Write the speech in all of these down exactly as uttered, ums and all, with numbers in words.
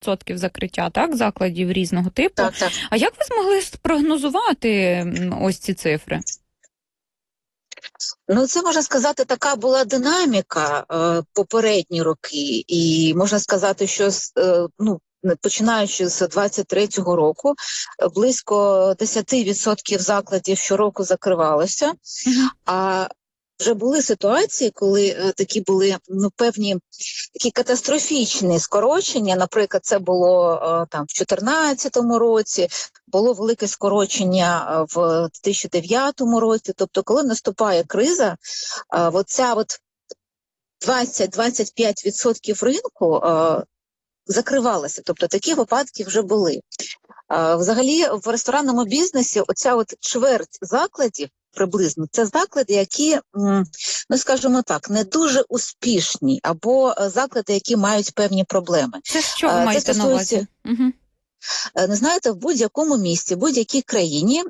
відсотків закриття, так, закладів різного типу. Так, так. А як ви змогли спрогнозувати ось ці цифри? Ну, це, можна сказати, така була динаміка е, попередні роки. І можна сказати, що е, ну, починаючи з двадцять третього року, близько десять відсотків закладів щороку закривалося. Угу. А вже були ситуації, коли е, такі були ну, певні такі катастрофічні скорочення. Наприклад, це було е, там в чотирнадцятому році, було велике скорочення е, в дві тисячі дев'ятому році. Тобто, коли наступає криза, е, оця от двадцять-двадцять п'ять відсотків ринку е, закривалося. Тобто, такі випадки вже були. Е, взагалі, в ресторанному бізнесі оця от чверть закладів, приблизно, це заклади, які, ну скажімо так, не дуже успішні, або заклади, які мають певні проблеми. Це що ви маєте це стосується, на увазі? Угу. Не знаєте, в будь-якому місті, в будь-якій країні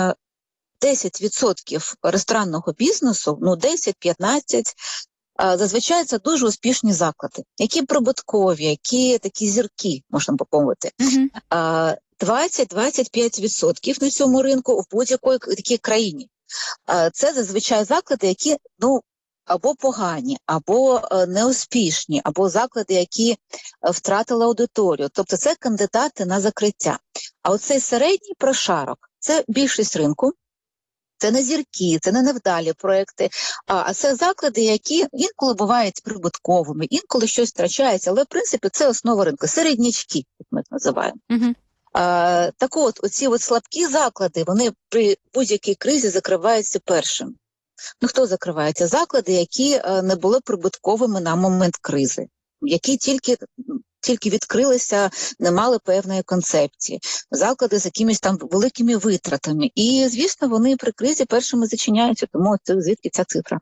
десять відсотків ресторанного бізнесу, ну десять-п'ятнадцять, зазвичай це дуже успішні заклади, які прибуткові, які такі зірки, можна помовити. Угу. двадцять-двадцять п'ять відсотків на цьому ринку в будь-якій такій країні. Це зазвичай заклади, які, ну, або погані, або неуспішні, або заклади, які втратили аудиторію. Тобто це кандидати на закриття. А оцей середній прошарок – це більшість ринку, це не зірки, це не невдалі проекти, а це заклади, які інколи бувають прибутковими, інколи щось втрачається, але в принципі це основа ринку, середнячки, як ми їх називаємо. Угу. А, так от, оці от слабкі заклади, вони при будь-якій кризі закриваються першим. Ну, хто закривається? Заклади, які а, не були прибутковими на момент кризи, які тільки, тільки відкрилися, не мали певної концепції. Заклади з якимись там великими витратами. І, звісно, вони при кризі першими зачиняються, тому це звідки ця цифра.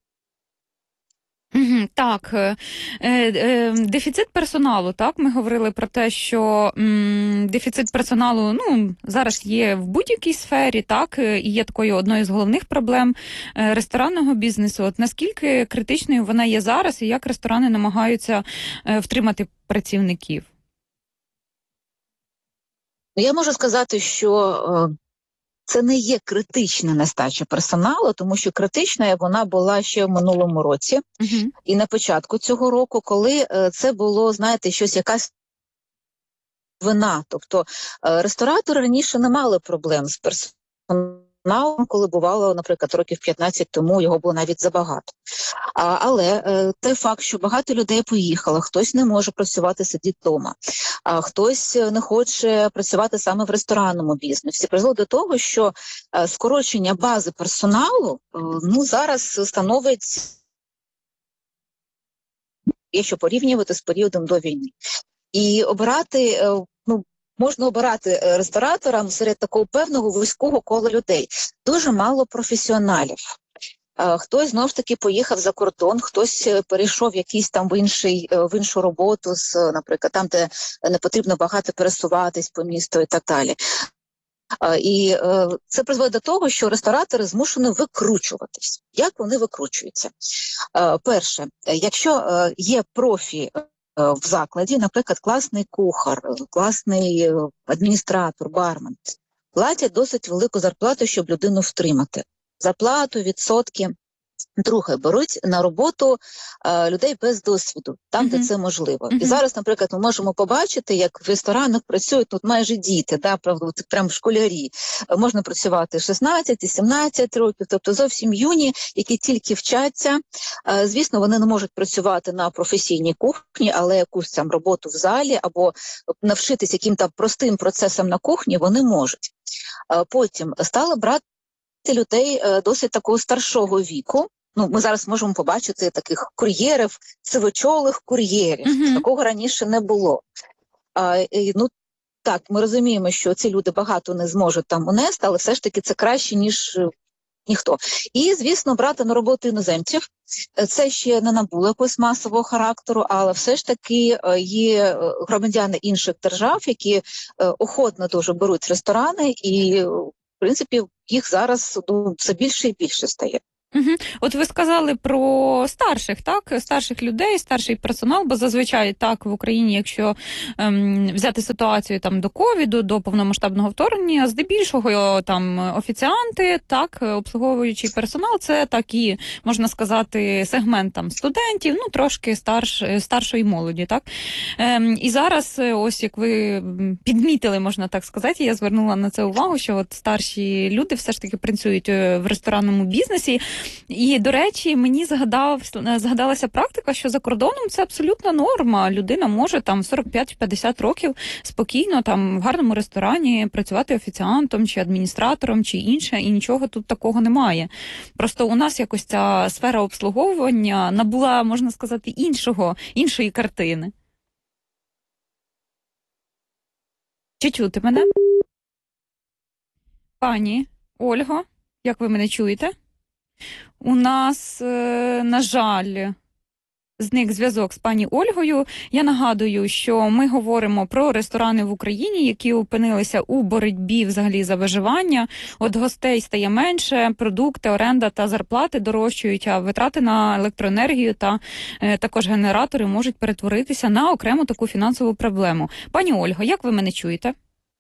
Угу, так, е, е, дефіцит персоналу, так, ми говорили про те, що м, дефіцит персоналу, ну, зараз є в будь-якій сфері, так, і є такою одною з головних проблем е, ресторанного бізнесу. От наскільки критичною вона є зараз, і як ресторани намагаються е, втримати працівників? Я можу сказати, що е, це не є критична нестача персоналу, тому що критична вона була ще в минулому році. Uh-huh. І на початку цього року, коли е, це було, знаєте, щось якась вина. Тобто е, ресторатори раніше не мали проблем з персоналом, коли бувало, наприклад, років п'ятнадцять тому його було навіть забагато. А, але е, той факт, що багато людей поїхало, хтось не може працювати, сидіти вдома, а хтось не хоче працювати саме в ресторанному бізнесі, призвело до того, що е, скорочення бази персоналу е, ну, зараз становить, якщо порівнювати з періодом до війни. І обирати, е, ну, можна обирати рестораторам серед такого певного вузького кола людей. Дуже мало професіоналів. Хтось, знову ж таки, поїхав за кордон, хтось перейшов в якийсь там в, інший, в іншу роботу, з, наприклад, там, де не потрібно багато пересуватись по місту і так далі. І це призводить до того, що ресторатори змушені викручуватись. Як вони викручуються? Перше, якщо є профі в закладі, наприклад, класний кухар, класний адміністратор, бармен, платять досить велику зарплату, щоб людину втримати. Зарплату, відсотки. Друге, беруть на роботу е, людей без досвіду, там, uh-huh. де це можливо. Uh-huh. І зараз, наприклад, ми можемо побачити, як в ресторанах працюють тут майже діти, да, правда, прям школярі. Можна працювати шістнадцять-сімнадцять років, тобто зовсім юні, які тільки вчаться. Е, звісно, вони не можуть працювати на професійній кухні, але якусь там роботу в залі або навчитись яким-то простим процесам на кухні вони можуть. Е, потім стали брати людей е, досить такого старшого віку. Ну, ми зараз можемо побачити таких кур'єрів, сивочолих кур'єрів. Uh-huh. Такого раніше не було. А, і, ну, так, ми розуміємо, що ці люди багато не зможуть там унести, але все ж таки це краще, ніж ніхто. І, звісно, брати на роботу іноземців. Це ще не набуло якогось масового характеру, але все ж таки є громадяни інших держав, які охотно дуже беруть ресторани і, в принципі, їх зараз ну, все більше і більше стає. Угу. От ви сказали про старших, так, старших людей, старший персонал, бо зазвичай так в Україні, якщо ем, взяти ситуацію там до ковіду, до повномасштабного вторгнення, здебільшого там офіціанти, так, обслуговуючий персонал, це такі, можна сказати, сегмент там студентів, ну трошки старш, старшої молоді, так. Ем, і зараз, ось як ви підмітили, можна так сказати, я звернула на це увагу, що от старші люди все ж таки працюють в ресторанному бізнесі. І, до речі, мені згадав, згадалася практика, що за кордоном це абсолютна норма. Людина може там в сорок п'ять - п'ятдесят років спокійно там в гарному ресторані працювати офіціантом чи адміністратором чи інше, і нічого тут такого немає. Просто у нас якось ця сфера обслуговування набула, можна сказати, іншого, іншої картини. Чи чути мене? Пані Ольго, як ви мене чуєте? У нас, на жаль, зник зв'язок з пані Ольгою. Я нагадую, що ми говоримо про ресторани в Україні, які опинилися у боротьбі взагалі за виживання. От гостей стає менше, продукти, оренда та зарплати дорожчають, а витрати на електроенергію та е, також генератори можуть перетворитися на окрему таку фінансову проблему. Пані Ольго, як ви мене чуєте?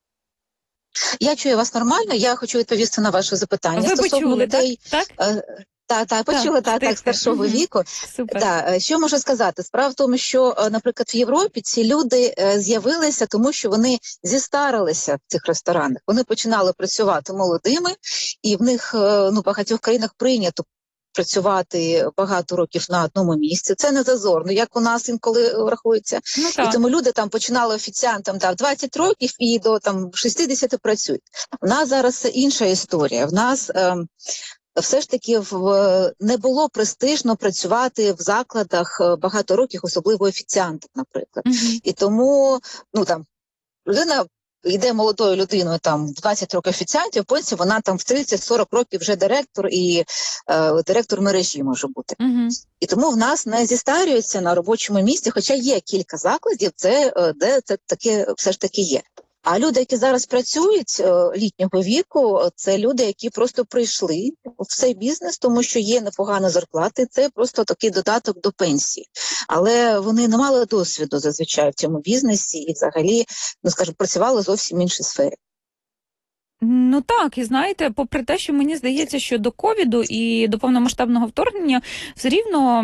Я чую вас нормально, я хочу відповісти на ваше запитання. Ви Стосовно почули, людей, так? Так? Так, так, почули, так, так, старшого віку. Супер. Так, що можу сказати? Справа в тому, що, наприклад, в Європі ці люди з'явилися, тому що вони зістарилися в цих ресторанах. Вони починали працювати молодими, і в них, ну, в багатьох країнах прийнято працювати багато років на одному місці. Це не зазорно, як у нас інколи рахується. Ну, і тому люди там починали офіціантом там двадцять років і до там шістдесят працюють. У нас зараз інша історія. В нас ем, все ж таки в, не було престижно працювати в закладах багато років, особливо офіціантом, наприклад. Mm-hmm. І тому, ну там, людина йде молодою людиною там в двадцять років офіціантів, потім вона там в тридцять - сорок років вже директор і е, директор мережі може бути. Mm-hmm. І тому в нас не зістарюється на робочому місці, хоча є кілька закладів, це, де це таке все ж таки є. А люди, які зараз працюють літнього віку, це люди, які просто прийшли в цей бізнес, тому що є непогана зарплата, це просто такий додаток до пенсії. Але вони не мали досвіду зазвичай в цьому бізнесі і взагалі, ну скажімо, працювали зовсім в іншій сфері. Ну так, і знаєте, попри те, що мені здається, що до ковіду і до повномасштабного вторгнення все рівно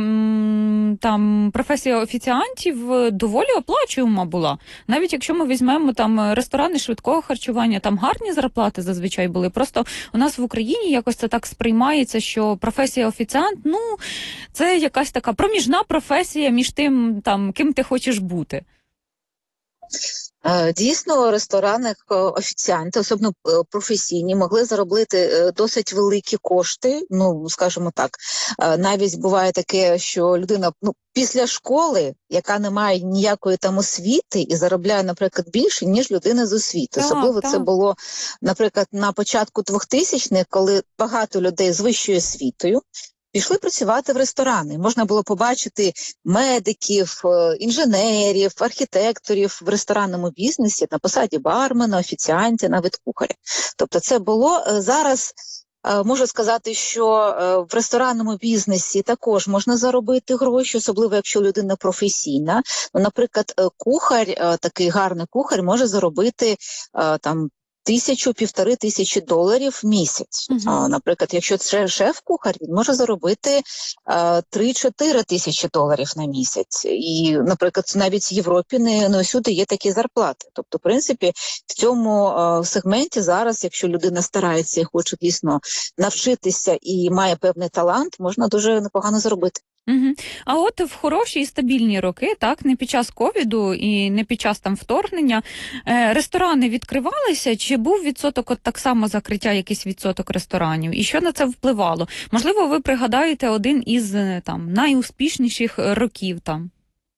там професія офіціантів доволі оплачуєма була. Навіть якщо ми візьмемо там ресторани швидкого харчування, там гарні зарплати зазвичай були. Просто у нас в Україні якось це так сприймається, що професія офіціант, ну, це якась така проміжна професія між тим, там, ким ти хочеш бути. Дійсно, в ресторанах офіціанти, особливо професійні, могли заробити досить великі кошти, ну, скажімо так. Навіть буває таке, що людина, ну, після школи, яка не має ніякої там освіти і заробляє, наприклад, більше, ніж людина з освіти. Особливо так. Це було, наприклад, на початку двохтисячних, коли багато людей з вищою освітою пішли працювати в ресторани. Можна було побачити медиків, інженерів, архітекторів в ресторанному бізнесі на посаді бармена, офіціантів, навіть кухаря. Тобто це було зараз. Можу сказати, що в ресторанному бізнесі також можна заробити гроші, особливо якщо людина професійна. Наприклад, кухар, такий гарний кухар, може заробити там тисячу, півтори тисячі доларів в місяць. Uh-huh. А, наприклад, якщо це шеф-кухар, він може заробити три-чотири тисячі доларів на місяць. І, наприклад, навіть в Європі не, не усюди є такі зарплати. Тобто, в принципі, в цьому а, сегменті зараз, якщо людина старається і хоче дійсно навчитися і має певний талант, можна дуже непогано заробити. Угу. А от в хороші і стабільні роки, так, не під час ковіду і не під час там вторгнення, е, ресторани відкривалися, чи був відсоток от так само закриття, якийсь відсоток ресторанів? І що на це впливало? Можливо, ви пригадаєте один із там найуспішніших років там?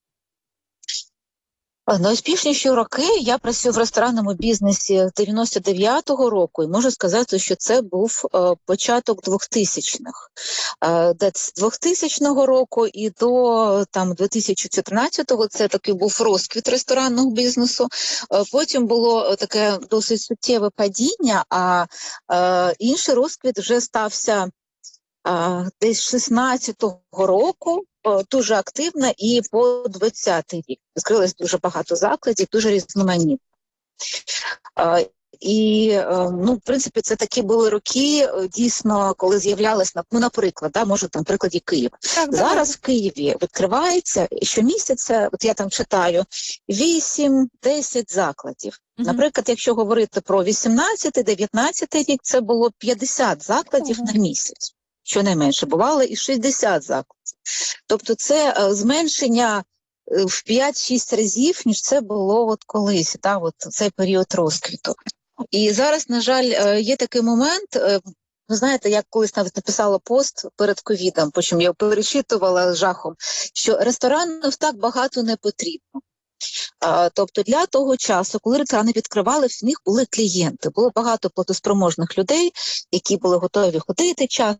Найуспішніші роки я працюю в ресторанному бізнесі з дев'яносто дев'ятого року, і можу сказати, що це був е, початок двохтисячних. Е, з двохтисячного року і до там дві тисячі чотирнадцятого це такий був розквіт ресторанного бізнесу. Е, потім було таке досить суттєве падіння, а е, інший розквіт вже стався а, десь шістнадцятого року о, дуже активна, і по двадцятий рік відкрилось дуже багато закладів, дуже різноманітно. А, І, ну, в принципі, це такі були роки, дійсно, коли з'являлись, ну, наприклад, да, може, там, в прикладі Києва. Так, Зараз в Києві відкривається щомісяця, от я там читаю, вісім-десять закладів. Угу. Наприклад, якщо говорити про вісімнадцятий-дев'ятнадцятий рік, це було п'ятдесят закладів угу. на місяць, щонайменше, бувало і шістдесят закладів. Тобто це е, зменшення в п'ять-шість разів, ніж це було от колись, та, от цей період розквіту. І зараз, на жаль, є такий момент, ви знаєте, я колись навіть написала пост перед ковідом, потім я перечитувала жахом, що ресторанів так багато не потрібно. А, тобто для того часу, коли ресторани відкривали, в них були клієнти, було багато платоспроможних людей, які були готові ходити часто,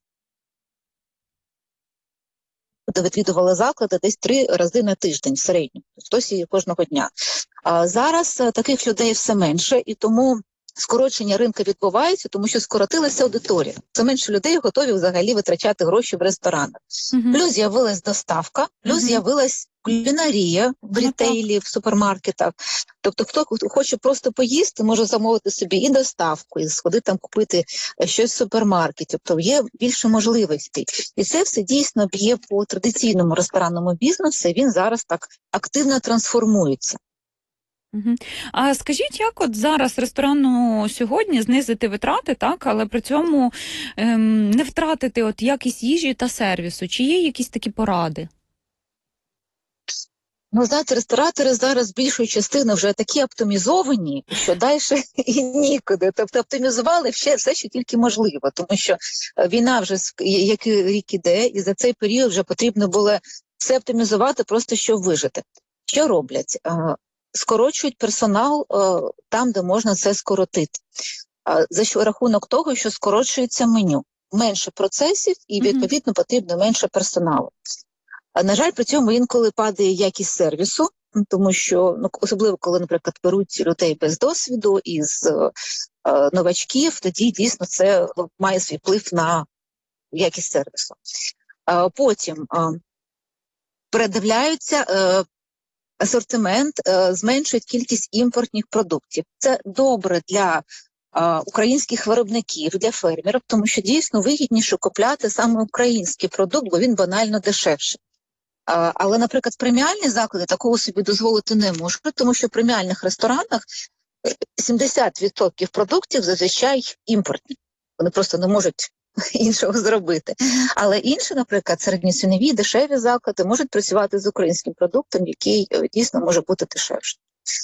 де відвідували заклади десь три рази на тиждень в середньому, хтось і кожного дня. А зараз таких людей все менше, і тому скорочення ринку відбувається, тому що скоротилася аудиторія. Це менше людей готові взагалі витрачати гроші в ресторанах. Uh-huh. Плюс з'явилась доставка, плюс uh-huh. з'явилась кулінарія в рітейлі, uh-huh. в супермаркетах. Тобто хто хоче просто поїсти, може замовити собі і доставку, і сходити там купити щось в супермаркеті. Тобто є більше можливостей. І це все дійсно б'є по традиційному ресторанному бізнесу, і він зараз так активно трансформується. Угу. А скажіть, як от зараз ресторану сьогодні знизити витрати, так, але при цьому ем, не втратити от якість їжі та сервісу? Чи є якісь такі поради? Ну, знаєте, ресторатори зараз більшою частиною вже такі оптимізовані, що далі і нікуди. Тобто оптимізували все, все, що тільки можливо, тому що війна вже який рік іде, і за цей період вже потрібно було все оптимізувати, просто щоб вижити. Що роблять? Скорочують персонал е, там, де можна це скоротити. А за що рахунок того, що скорочується меню. Менше процесів і, відповідно, потрібно менше персоналу. А, на жаль, при цьому інколи падає якість сервісу, тому що, ну, особливо, коли, наприклад, беруть людей без досвіду, із е, новачків, тоді, дійсно, це має свій вплив на якість сервісу. А, потім а, передивляються е, асортимент, е, зменшують кількість імпортних продуктів. Це добре для е, українських виробників, для фермерів, тому що дійсно вигідніше купляти саме український продукт, бо він банально дешевший. Е, але, наприклад, преміальні заклади такого собі дозволити не можуть, тому що в преміальних ресторанах сімдесят відсотків продуктів зазвичай імпортні. Вони просто не можуть іншого зробити. Але інші, наприклад, середньоцінові, дешеві заклади можуть працювати з українським продуктом, який дійсно може бути дешевшим.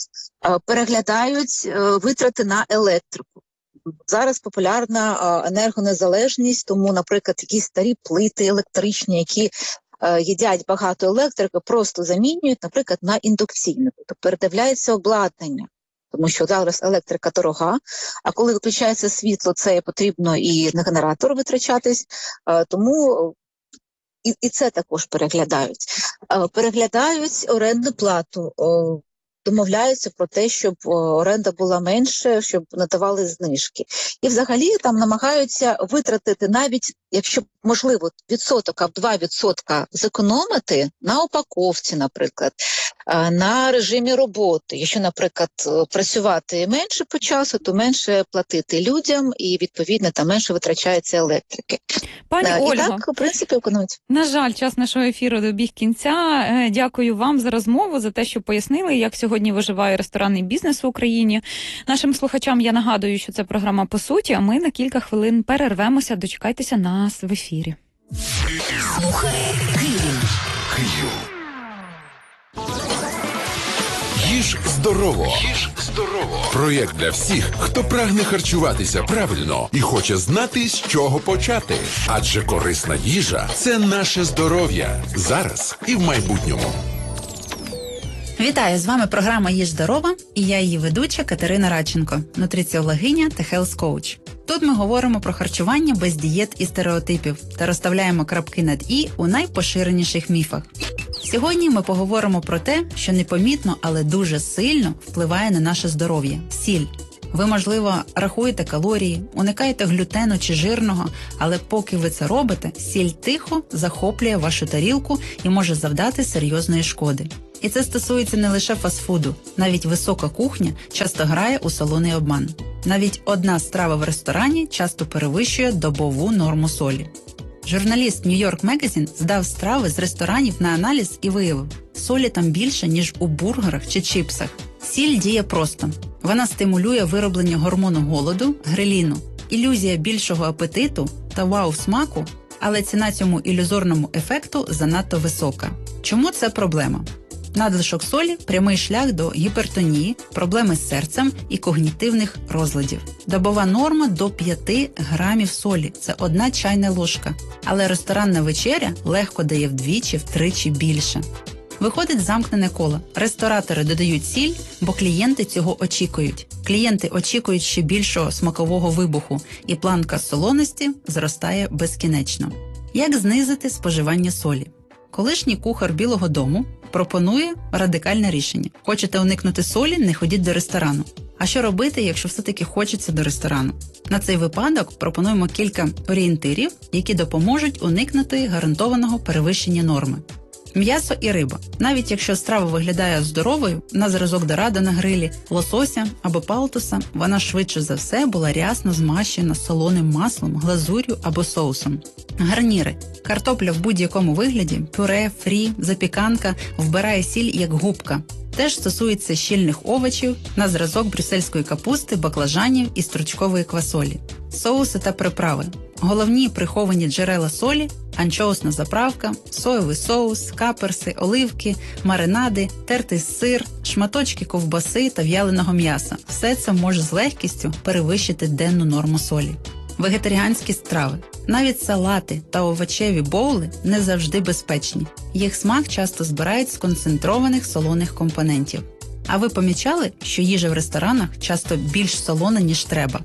Переглядають витрати на електрику. Зараз популярна енергонезалежність, тому, наприклад, якісь старі плити електричні, які їдять багато електрики, просто замінюють, наприклад, на індукційну. Тобто передивляється обладнання. Тому що зараз електрика дорога, а коли виключається світло, це потрібно і на генератор витрачатись, тому і, і це також переглядають. Переглядають орендну плату, домовляються про те, щоб оренда була менше, щоб надавали знижки. І взагалі там намагаються витратити навіть, якщо можливо, відсоток або два відсотка зекономити на упаковці, наприклад, на режимі роботи. Якщо, наприклад, працювати менше по часу, то менше платити людям і, відповідно, там менше витрачається електрики. Пані і Ольго, так, в принципі, економить. На жаль, час нашого ефіру добіг кінця. Дякую вам за розмову, за те, що пояснили, як сьогодні виживає ресторанний бізнес в Україні. Нашим слухачам я нагадую, що це програма «По суті», а ми на кілька хвилин перервемося. Дочекайтеся нас в ефірі. Слухай Київ. Київ. Їж здорово. Їж здорово. Проєкт для всіх, хто прагне харчуватися правильно і хоче знати, з чого почати. Адже корисна їжа – це наше здоров'я. Зараз і в майбутньому. Вітаю, з вами програма «Їж здорова» і я її ведуча Катерина Радченко, нутриціологиня та хелс-коуч. Тут ми говоримо про харчування без дієт і стереотипів та розставляємо крапки над «і» у найпоширеніших міфах. Сьогодні ми поговоримо про те, що непомітно, але дуже сильно впливає на наше здоров'я – сіль. Ви, можливо, рахуєте калорії, уникаєте глютену чи жирного, але поки ви це робите, сіль тихо захоплює вашу тарілку і може завдати серйозної шкоди. І це стосується не лише фастфуду. Навіть висока кухня часто грає у солоний обман. Навіть одна страва в ресторані часто перевищує добову норму солі. Журналіст New York Magazine здав страви з ресторанів на аналіз і виявив, солі там більше, ніж у бургерах чи чіпсах. Сіль діє просто. Вона стимулює вироблення гормону голоду, греліну, ілюзія більшого апетиту та вау-смаку, але ціна цьому ілюзорному ефекту занадто висока. Чому це проблема? Надлишок солі – прямий шлях до гіпертонії, проблеми з серцем і когнітивних розладів. Добова норма – до п'яти грамів солі – це одна чайна ложка. Але ресторанна вечеря легко дає вдвічі-втричі більше. Виходить замкнене коло. Ресторатори додають сіль, бо клієнти цього очікують. Клієнти очікують ще більшого смакового вибуху, і планка солоності зростає безкінечно. Як знизити споживання солі? Колишній кухар Білого дому пропонує радикальне рішення. Хочете уникнути солі – не ходіть до ресторану. А що робити, якщо все-таки хочеться до ресторану? На цей випадок пропонуємо кілька орієнтирів, які допоможуть уникнути гарантованого перевищення норми. М'ясо і риба. Навіть якщо страва виглядає здоровою, на зразок дорадо на грилі, лосося або палтуса, вона швидше за все була рясно змащена солоним маслом, глазур'ю або соусом. Гарніри. Картопля в будь-якому вигляді, пюре, фрі, запіканка вбирає сіль як губка. Теж стосується щільних овочів, на зразок брюссельської капусти, баклажанів і стручкової квасолі. Соуси та приправи. Головні приховані джерела солі – анчоусна заправка, соєвий соус, каперси, оливки, маринади, тертий сир, шматочки ковбаси та в'яленого м'яса. Все це може з легкістю перевищити денну норму солі. Вегетаріанські страви. Навіть салати та овочеві боули не завжди безпечні. Їх смак часто збирають з концентрованих солоних компонентів. А ви помічали, що їжа в ресторанах часто більш солона, ніж треба?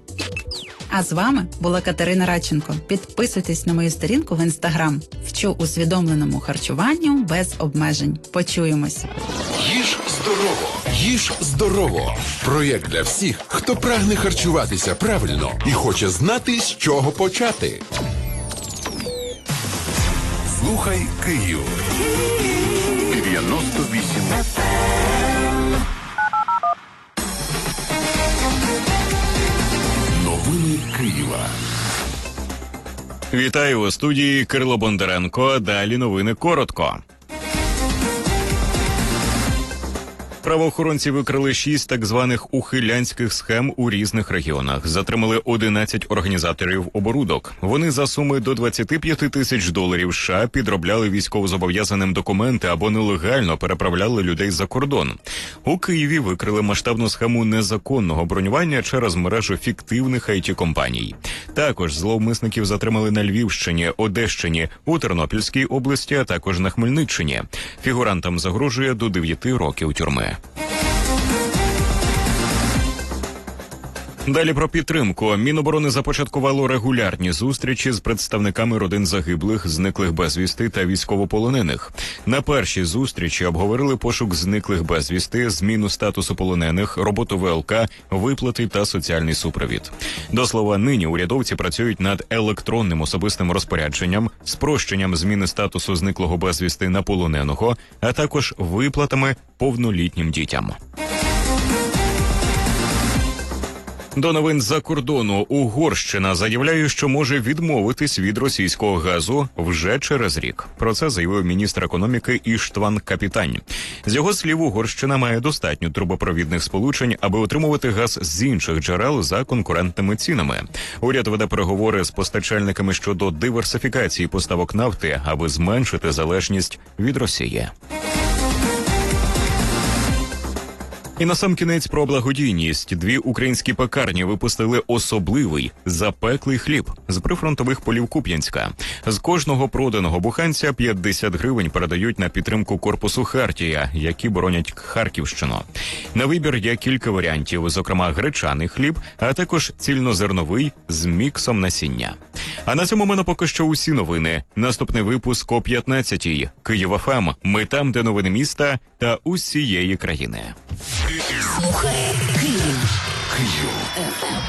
А з вами була Катерина Радченко. Підписуйтесь на мою сторінку в Інстаграм. Вчу усвідомленому харчуванню без обмежень. Почуємось. Їж здорово! Їж здорово! Проєкт для всіх, хто прагне харчуватися правильно і хоче знати, з чого почати. Слухай Київ. дев'яносто вісім. Новини Києва. Вітаю у студії Кирило Бондаренко. Далі новини коротко. Правоохоронці викрили шість так званих ухилянських схем у різних регіонах. Затримали одинадцять організаторів оборудок. Вони за суми до двадцять п'ять тисяч доларів США підробляли військовозобов'язаним документи або нелегально переправляли людей за кордон. У Києві викрили масштабну схему незаконного бронювання через мережу фіктивних ай ті-компаній. Також зловмисників затримали на Львівщині, Одещині, у Тернопільській області, а також на Хмельниччині. Фігурантам загрожує до дев'яти років тюрми. Далі про підтримку. Міноборони започаткувало регулярні зустрічі з представниками родин загиблих, зниклих безвісти та військовополонених. На першій зустрічі обговорили пошук зниклих безвісти, зміну статусу полонених, роботу ве el ка, виплати та соціальний супровід. До слова, нині урядовці працюють над електронним особистим розпорядженням, спрощенням зміни статусу зниклого безвісти на полоненого, а також виплатами повнолітнім дітям. До новин з-за кордону. Угорщина заявляє, що може відмовитись від російського газу вже через рік. Про це заявив міністр економіки Іштван Капітань. З його слів, Угорщина має достатньо трубопровідних сполучень, аби отримувати газ з інших джерел за конкурентними цінами. Уряд веде переговори з постачальниками щодо диверсифікації поставок нафти, аби зменшити залежність від Росії. І насамкінець про благодійність. Дві українські пекарні випустили особливий запеклий хліб з прифронтових полів Куп'янська. З кожного проданого буханця п'ятдесят гривень передають на підтримку корпусу «Хартія», які боронять Харківщину. На вибір є кілька варіантів, зокрема гречаний хліб, а також цільнозерновий з міксом насіння. А на цьому в мене поки що усі новини. Наступний випуск о п'ятнадцятій. Київ еф ем. Ми там, де новини міста та усієї країни. Слухай Київ. Київ. еф ем.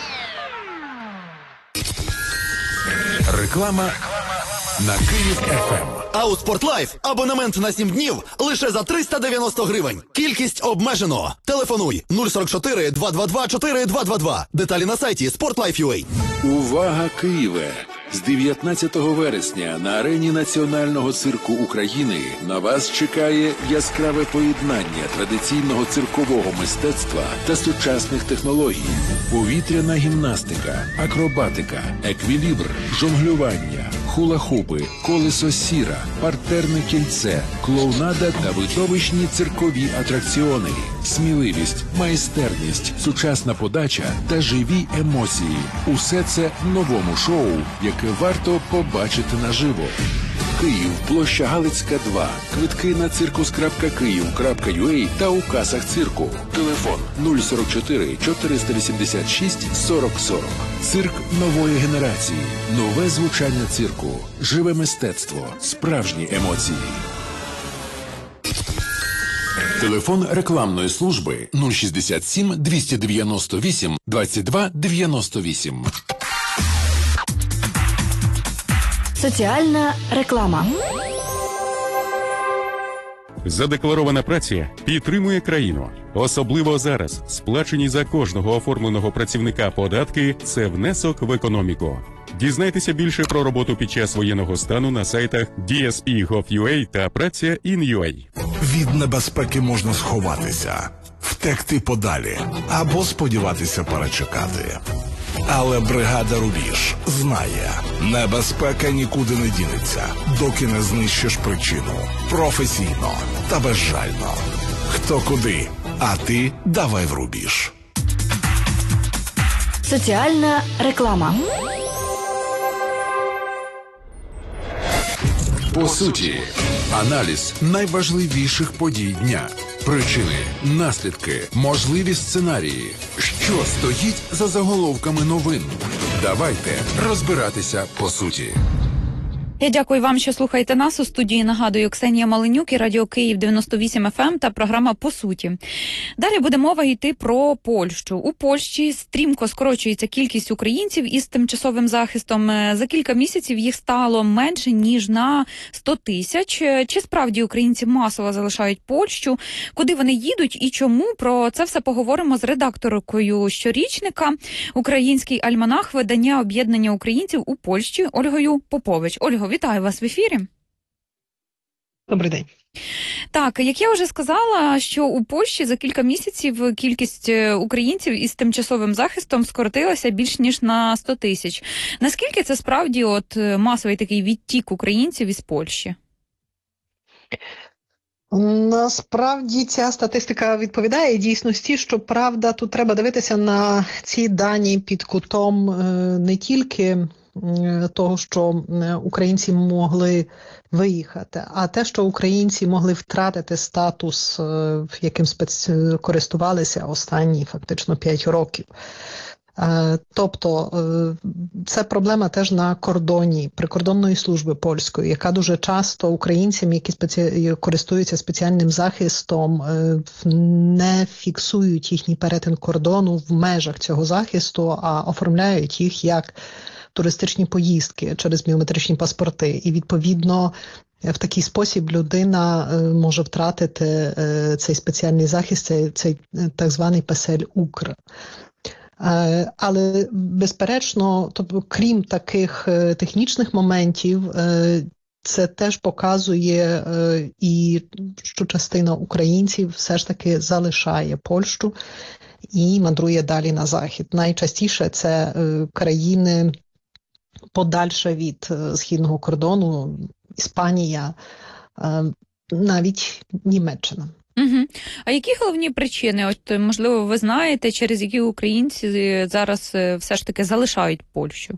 Реклама на Київ еф ем. А у Спортлайф абонемент на сім днів лише за триста дев'яносто гривень. Кількість обмежено. Телефонуй нуль сорок чотири два два два чотири два два два. Деталі на сайті спортлайф крапка ю а. Увага, Києве! З дев'ятнадцятого вересня на арені Національного цирку України на вас чекає яскраве поєднання традиційного циркового мистецтва та сучасних технологій. Повітряна гімнастика, акробатика, еквілібр, жонглювання, хула-хупи, колесо сіра, партерне кільце, клоунада та видовищні циркові атракціони. Сміливість, майстерність, сучасна подача та живі емоції. Усе це в новому шоу, яке варто побачити наживо. Київ, площа Галицька, два. Квитки на циркус крапка київ крапка ю а та у касах цирку. Телефон нуль сорок чотири чотириста вісімдесят шість сорок сорок. Цирк нової генерації. Нове звучання цирку. Живе мистецтво. Справжні емоції. Телефон рекламної служби нуль шістдесят сім двісті дев'яносто вісім двадцять два дев'яносто вісім. Соціальна реклама. Задекларована праця підтримує країну. Особливо зараз сплачені за кожного оформленого працівника податки – це внесок в економіку. Дізнайтеся більше про роботу під час воєнного стану на сайтах ді ес пі крапка гов крапка ю а та праця крапка ін крапка ю а. Від небезпеки можна сховатися, втекти подалі або сподіватися перечекати. Але бригада «Рубіж» знає, небезпека нікуди не дінеться, доки не знищиш причину. Професійно та безжально. Хто куди, а ти давай в «Рубіж». Соціальна реклама. По суті, аналіз найважливіших подій дня. Причини, наслідки, можливі сценарії. Що стоїть за заголовками новин? Давайте розбиратися по суті. Я дякую вам, що слухаєте нас. У студії, нагадую, Ксенія Маленюк і Радіо Київ дев'яносто вісім еф ем та програма «По суті». Далі буде мова йти про Польщу. У Польщі стрімко скорочується кількість українців із тимчасовим захистом. За кілька місяців їх стало менше, ніж на сто тисяч. Чи справді українці масово залишають Польщу? Куди вони їдуть і чому? Про це все поговоримо з редакторкою щорічника «Український альманах» видання об'єднання українців у Польщі Ольгою Попович. Ольго, вітаю вас в ефірі. Добрий день. Так, як я вже сказала, що у Польщі за кілька місяців кількість українців із тимчасовим захистом скоротилася більш ніж на сто тисяч. Наскільки це справді от масовий такий відтік українців із Польщі? Насправді ця статистика відповідає дійсності, що, правда, тут треба дивитися на ці дані під кутом не тільки того, що українці могли виїхати, а те, що українці могли втратити статус, яким спец- користувалися останні фактично п'ять років. Тобто це проблема теж на кордоні, прикордонної служби польської, яка дуже часто українцям, які спеці... користуються спеціальним захистом, не фіксують їхній перетин кордону в межах цього захисту, а оформляють їх як туристичні поїздки через біометричні паспорти. І, відповідно, в такий спосіб людина може втратити цей спеціальний захист, цей, цей так званий песель-Укр. Але, безперечно, тобто, крім таких технічних моментів, це теж показує і що частина українців все ж таки залишає Польщу і мандрує далі на захід. Найчастіше це країни подальше від східного кордону, Іспанія, навіть Німеччина. Угу. А які головні причини, от, можливо, ви знаєте, через які українці зараз все ж таки залишають Польщу?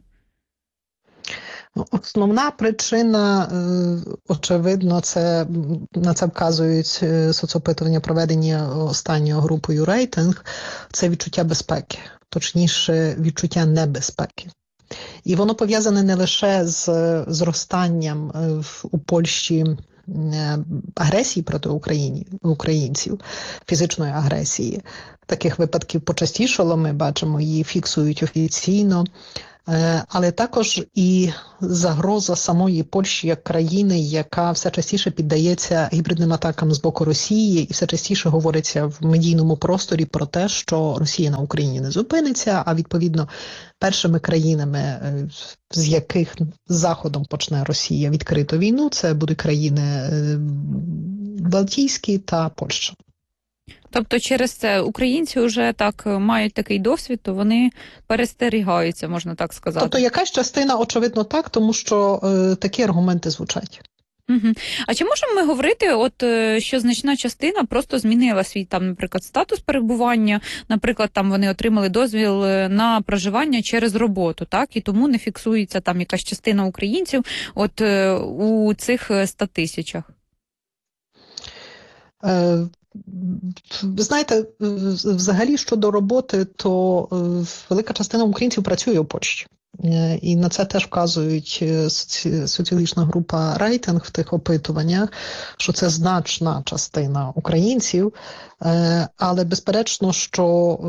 Основна причина, очевидно, це, на це вказують соцопитування, проведені останньою групою рейтинг, це відчуття безпеки, точніше відчуття небезпеки. І воно пов'язане не лише з зростанням у Польщі агресії проти Україні, українців, фізичної агресії. таких випадків почастішало, ми бачимо, її фіксують офіційно. Але також і загроза самої Польщі як країни, яка все частіше піддається гібридним атакам з боку Росії, і все частіше говориться в медійному просторі про те, що Росія на Україні не зупиниться, а відповідно першими країнами, з яких Заходом почне Росія відкриту війну, це будуть країни Балтійські та Польща. Тобто через це українці вже так мають такий досвід, то вони перестерігаються, можна так сказати. Тобто якась частина, очевидно, так, тому що е, такі аргументи звучать. Угу. А чи можемо ми говорити, от що значна частина просто змінила свій там, наприклад, статус перебування, наприклад, там вони отримали дозвіл на проживання через роботу, так, і тому не фіксується там якась частина українців от у цих ста тисячах? Е, Ви знаєте, взагалі щодо роботи, то велика частина українців працює у Польщі. І на це теж вказують соціологічна група «Рейтинг» в тих опитуваннях, що це значна частина українців. Але безперечно, що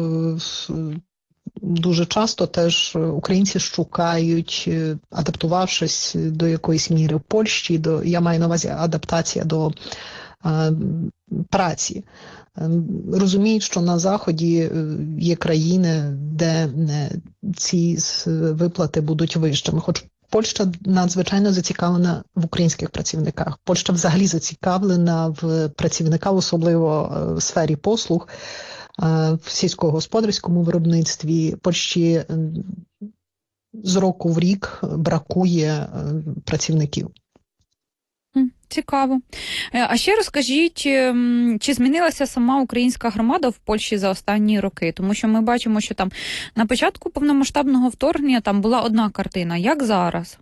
дуже часто теж українці шукають, адаптувавшись до якоїсь міри в Польщі, до, я маю на увазі адаптація до праці. Розуміють, що на Заході є країни, де ці виплати будуть вищими. Хоч Польща надзвичайно зацікавлена в українських працівниках. Польща взагалі зацікавлена в працівниках, особливо в сфері послуг, в сільськогосподарському виробництві. Польщі з року в рік бракує працівників. Цікаво. А ще розкажіть, чи змінилася сама українська громада в Польщі за останні роки? Тому що ми бачимо, що там на початку повномасштабного вторгнення там була одна картина. Як зараз?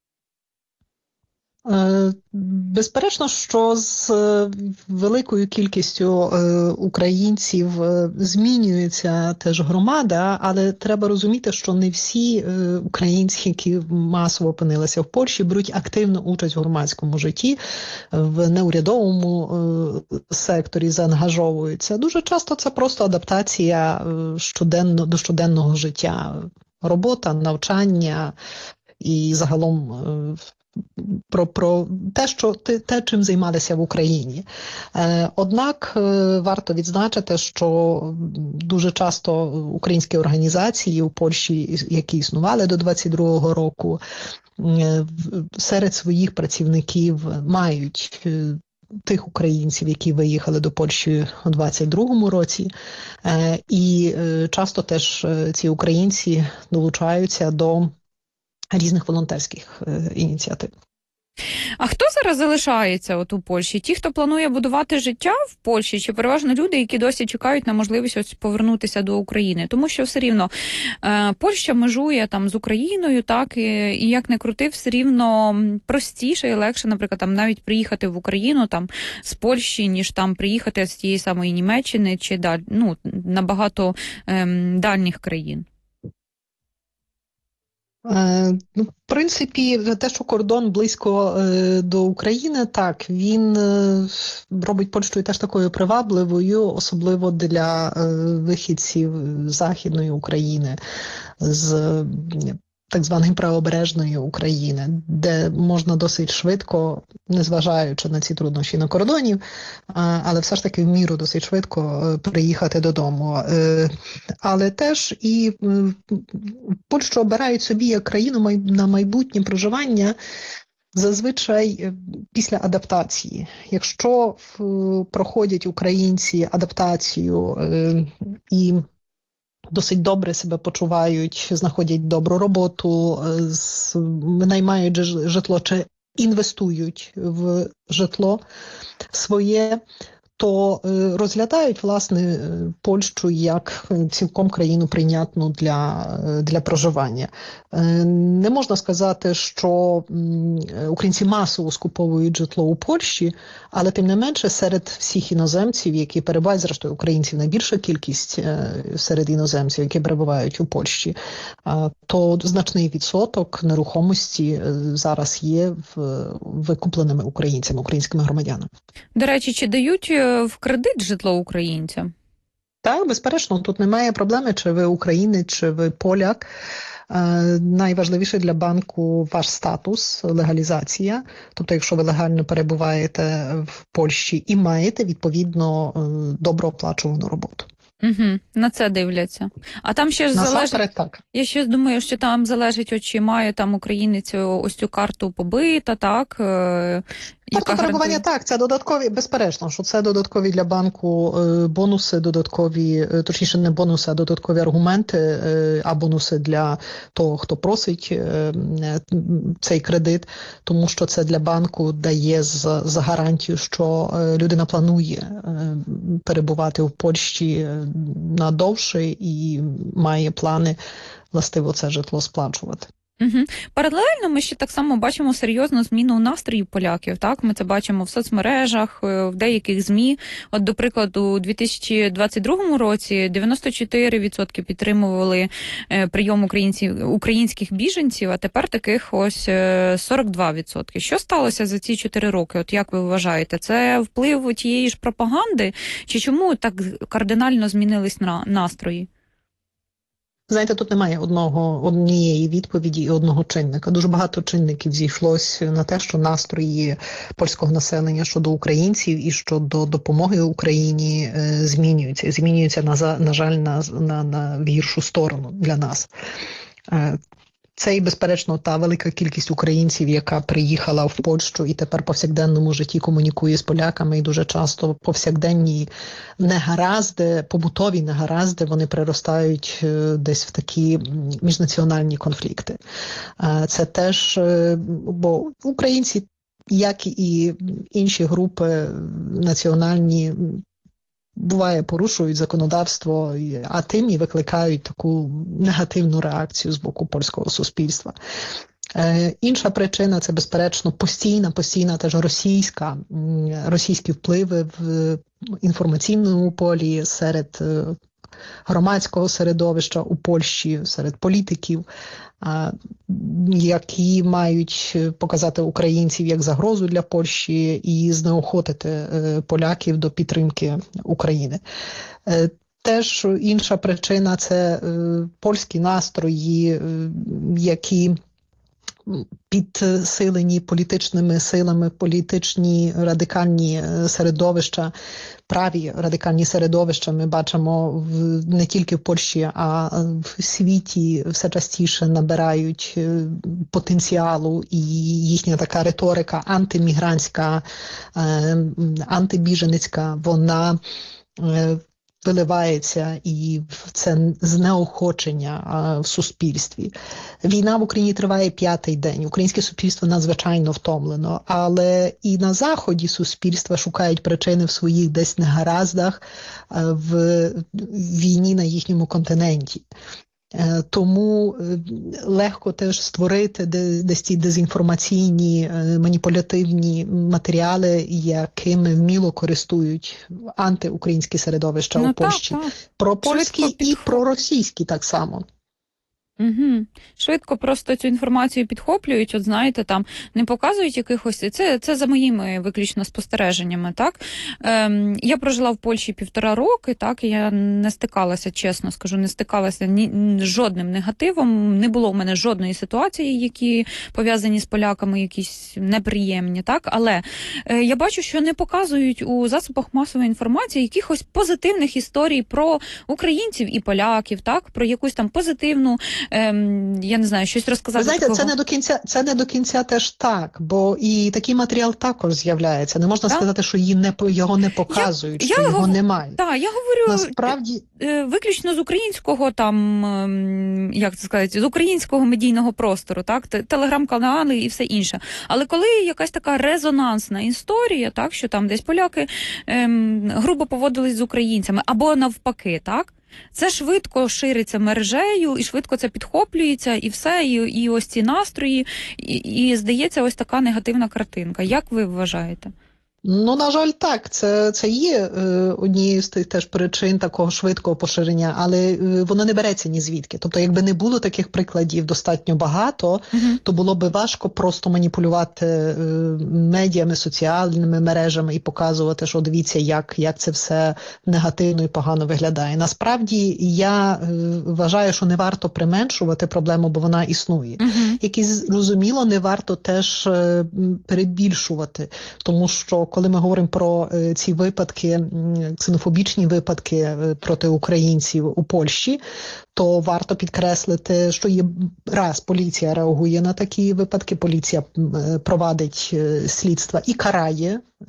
Безперечно, що з великою кількістю українців змінюється теж громада, але треба розуміти, що не всі українці, які масово опинилися в Польщі, беруть активну участь в громадському житті, в неурядовому секторі заангажовуються. Дуже часто це просто адаптація щоденно, до щоденного життя, робота, навчання і загалом Про, про те, що те, чим займалися в Україні. Однак варто відзначити, що дуже часто українські організації у Польщі, які існували до двадцять другого року, серед своїх працівників мають тих українців, які виїхали до Польщі у двадцять другому році, і часто теж ці українці долучаються до різних волонтерських е, ініціатив. А хто зараз залишається от у Польщі? Ті, хто планує будувати життя в Польщі, чи переважно люди, які досі чекають на можливість ось повернутися до України? Тому що все рівно е, Польща межує там з Україною, так, і, і як не крути, все рівно простіше і легше, наприклад, там навіть приїхати в Україну там з Польщі, ніж там приїхати з тієї самої Німеччини чи да, ну, набагато е, дальніх країн. Ну, в принципі, те, що кордон близько е, до України, так, він е, робить Польщу теж такою привабливою, особливо для е, вихідців Західної України, з так званої правобережної України, де можна досить швидко, незважаючи на ці труднощі на кордоні, але все ж таки в міру досить швидко приїхати додому. Але теж і Польщу обирають собі як країну на майбутнє проживання зазвичай після адаптації. Якщо проходять українці адаптацію і досить добре себе почувають, знаходять добру роботу, винаймають житло чи інвестують в житло своє, то розглядають, власне, Польщу як цілком країну прийнятну для, для проживання. Не можна сказати, що українці масово скуповують житло у Польщі, але тим не менше серед всіх іноземців, які перебувають, зрештою українців найбільша кількість серед іноземців, які перебувають у Польщі, то значний відсоток нерухомості зараз є викупленими українцями, українськими громадянами. До речі, чи дають в кредит житло українцям? Так, безперечно, тут немає проблеми, чи ви українець, чи ви поляк. Е, найважливіше для банку ваш статус, легалізація. Тобто, якщо ви легально перебуваєте в Польщі і маєте, відповідно, е, доброоплачувану роботу. Угу, на це дивляться. А там ще ж Насамперед, залежить, так. я ще думаю, що там залежить, от, чи має там українець ось цю карту побита, так? Е, Карта перебування, гарантує... так, це додаткові, безперечно, що це додаткові для банку е, бонуси, додаткові, е, точніше не бонуси, а додаткові аргументи, е, а бонуси для того, хто просить е, цей кредит, тому що це для банку дає з, за гарантію, що е, людина планує е, перебувати в Польщі надовше і має плани, властиво, це житло сплачувати. Угу. Паралельно ми ще так само бачимо серйозну зміну настроїв поляків. Так, ми це бачимо в соцмережах, в деяких ЗМІ. От, до прикладу, у дві тисячі двадцять другому році дев'яносто чотири відсотки підтримували прийом українців, українських біженців, а тепер таких ось сорок два відсотки. Що сталося за ці чотири роки? От як ви вважаєте, це вплив тієї ж пропаганди? Чи чому так кардинально змінились настрої? Знаєте, тут немає одного, однієї відповіді і одного чинника. Дуже багато чинників зійшлось на те, що настрої польського населення щодо українців і щодо допомоги Україні е, змінюються. Змінюються, на, на жаль, на, на, на гіршу сторону для нас. Е, Це і, безперечно, та велика кількість українців, яка приїхала в Польщу і тепер в повсякденному житті комунікує з поляками, і дуже часто повсякденні негаразди, побутові негаразди, вони приростають десь в такі міжнаціональні конфлікти. Це теж, бо українці, як і інші групи національні, буває, порушують законодавство, а тим і викликають таку негативну реакцію з боку польського суспільства. Е, інша причина – це, безперечно, постійна, постійна теж російська, російські впливи в інформаційному полі серед громадського середовища у Польщі, серед політиків, які мають показати українців як загрозу для Польщі і знеохотити поляків до підтримки України. Теж інша причина – це польські настрої, які підсилені політичними силами, політичні радикальні середовища, праві радикальні середовища ми бачимо в, не тільки в Польщі, а в світі все частіше набирають потенціалу, і їхня така риторика антимігрантська, антибіженецька, вона виливається і в це знеохочення а, в суспільстві. Війна в Україні триває п'ятий день. Українське суспільство надзвичайно втомлено, але і на Заході суспільства шукають причини в своїх десь негараздах а, в війні на їхньому континенті. Тому легко теж створити десь ці дезінформаційні, маніпулятивні матеріали, якими вміло користують антиукраїнські середовища ну, у Польщі. Так, так. Пропольські і проросійські так само. Угу. Швидко просто цю інформацію підхоплюють, от знаєте, там не показують якихось, це, це за моїми виключно спостереженнями, так. Ем, я прожила в Польщі півтора роки, так, і я не стикалася, чесно скажу, не стикалася ні, ні, з жодним негативом, не було в мене жодної ситуації, які пов'язані з поляками, якісь неприємні, так, але е, я бачу, що не показують у засобах масової інформації якихось позитивних історій про українців і поляків, так, про якусь там позитивну Ем, я не знаю, щось розказати. Ви знаєте, такого. це не до кінця, це не до кінця теж так, бо і такий матеріал також з'являється. Не можна так? сказати, що її не, його не показують, я, що я його гов... немає. Так, я говорю насправді виключно з українського там, як це сказати, з українського медійного простору, так, телеграм-канали і все інше. Але коли якась така резонансна історія, так, що там десь поляки ем, грубо поводились з українцями, або навпаки, так, це швидко шириться мережею, і швидко це підхоплюється, і все, і, і ось ці настрої, і, і здається ось така негативна картинка. Як ви вважаєте? Ну, на жаль, так, це, це є е, однією з тих теж причин такого швидкого поширення, але е, воно не береться ні звідки. Тобто, якби не було таких прикладів достатньо багато, uh-huh. то було би важко просто маніпулювати е, медіями, соціальними мережами і показувати, що дивіться, як, як це все негативно і погано виглядає. Насправді, я е, вважаю, що не варто применшувати проблему, бо вона існує. Uh-huh. Як і зрозуміло, не варто теж е, перебільшувати, тому що коли ми говоримо про е, ці випадки, ксенофобічні випадки е, проти українців у Польщі, то варто підкреслити, що є раз поліція реагує на такі випадки, поліція е, провадить е, слідства і карає е,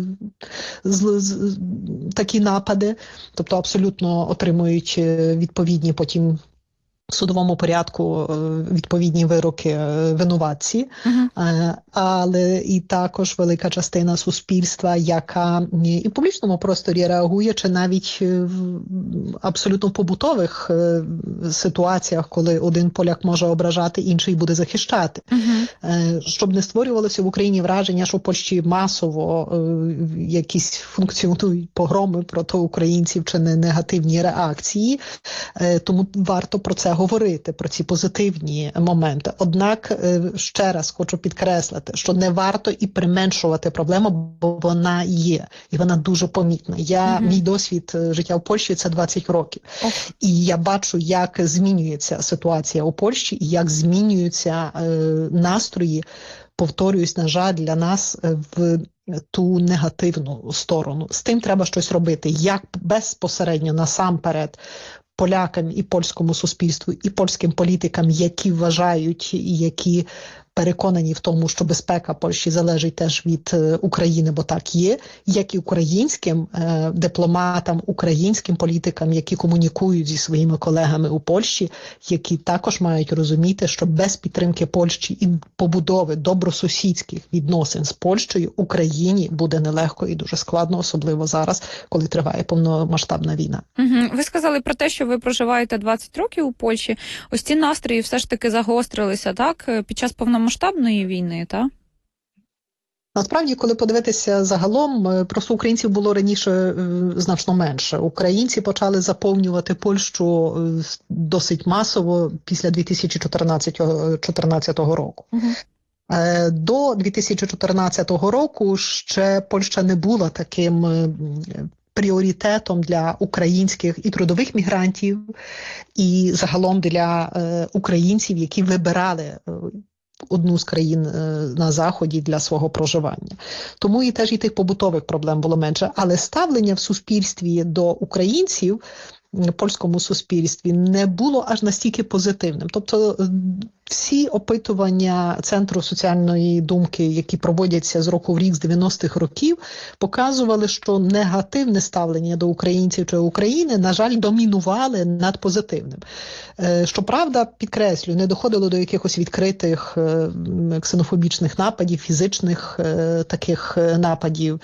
з, з, такі напади, тобто абсолютно отримують відповідні потім в судовому порядку відповідні вироки винуватці, uh-huh. але і також велика частина суспільства, яка і в публічному просторі реагує, чи навіть в абсолютно побутових ситуаціях, коли один поляк може ображати, інший буде захищати. Uh-huh. Щоб не створювалося в Україні враження, що в Польщі масово якісь функціонують погроми проти українців чи не негативні реакції, тому варто про це говорити, про ці позитивні моменти. Однак, ще раз хочу підкреслити, що не варто і применшувати проблему, бо вона є, і вона дуже помітна. Я, mm-hmm. мій досвід життя в Польщі – це двадцять років. Oh. І я бачу, як змінюється ситуація у Польщі, і як змінюються е, настрої, повторююсь, на жаль, для нас в ту негативну сторону. З тим треба щось робити, як безпосередньо насамперед полякам і польському суспільству, і польським політикам, які вважають і які переконані в тому, що безпека Польщі залежить теж від е, України, бо так є, як і українським е, дипломатам, українським політикам, які комунікують зі своїми колегами у Польщі, які також мають розуміти, що без підтримки Польщі і побудови добросусідських відносин з Польщею Україні буде нелегко і дуже складно, особливо зараз, коли триває повномасштабна війна. Угу. Ви сказали про те, що ви проживаєте двадцять років у Польщі. Ось ці настрої все ж таки загострилися, так, під час повномасштабної масштабної війни, так? Насправді, коли подивитися загалом, просто українців було раніше е, значно менше. Українці почали заповнювати Польщу е, досить масово після дві тисячі чотирнадцятого року. Угу. Е, до дві тисячі чотирнадцятого року ще Польща не була таким е, пріоритетом для українських і трудових мігрантів, і загалом для е, українців, які вибирали е, одну з країн на Заході для свого проживання. Тому і теж і тих побутових проблем було менше. Але ставлення в суспільстві до українців, в польському суспільстві, не було аж настільки позитивним. Тобто всі опитування Центру соціальної думки, які проводяться з року в рік, з дев'яностих років, показували, що негативне ставлення до українців чи України, на жаль, домінували над позитивним. Щоправда, підкреслюю, не доходило до якихось відкритих ксенофобічних нападів, фізичних таких нападів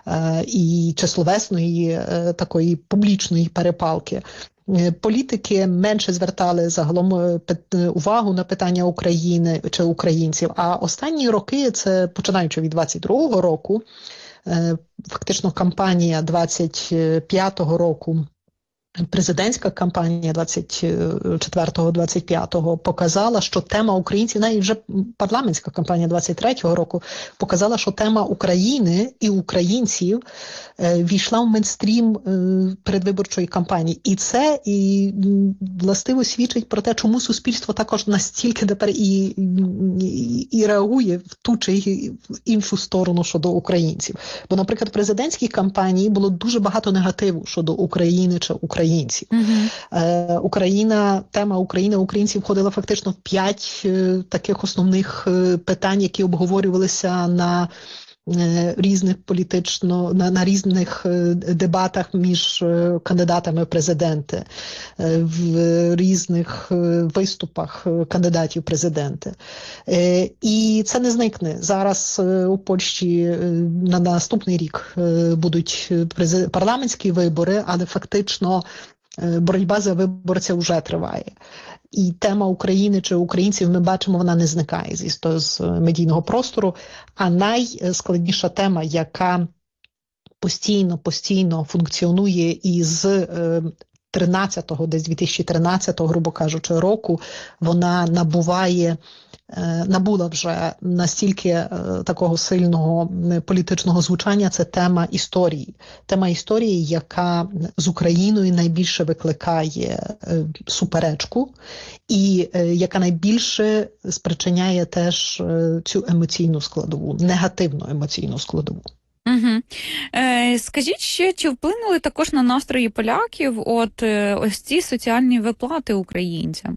і чи словесної такої публічної перепалки. Політики менше звертали загалом увагу на питання України чи українців, а останні роки, це починаючи від двадцять другого року, фактично кампанія двадцять п'ятого року, президентська кампанія двадцять четвертого двадцять п'ятого показала, що тема українців, навіть вже парламентська кампанія двадцять третього року показала, що тема України і українців е, війшла в мейнстрім е, передвиборчої кампанії. І це і властиво свідчить про те, чому суспільство також настільки тепер і, і, і реагує в ту чи в іншу сторону щодо українців. Бо, наприклад, в президентській кампанії було дуже багато негативу щодо України чи українців. Українців. Uh-huh. Е, Україна, тема України, українців входила фактично в п'ять е, таких основних е, питань, які обговорювалися на е, різних політично, на, на різних е, дебатах між е, кандидатами в президенти, е, в е, різних е, виступах е, кандидатів в президенти. Е, і це не зникне. Зараз е, у Польщі е, на наступний рік е, будуть презид... парламентські вибори, але фактично е, боротьба за виборця вже триває. І тема України чи українців, ми бачимо, вона не зникає з, з медійного простору. А найскладніша тема, яка постійно, постійно функціонує із е, тринадцятого, десь дві тисячі тринадцятого, грубо кажучи, року, вона набуває, е, набула вже настільки е, такого сильного політичного звучання, це тема історії. Тема історії, яка з Україною найбільше викликає е, суперечку і е, яка найбільше спричиняє теж е, цю емоційну складову, негативну емоційну складову. Угу. Е, скажіть ще, чи вплинули також на настрої поляків от е, ось ці соціальні виплати українцям?